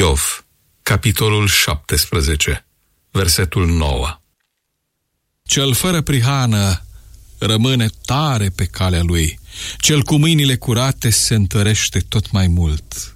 Iov, capitolul 17, versetul 9. Cel fără prihană rămâne tare pe calea lui, cel cu mâinile curate se întărește tot mai mult.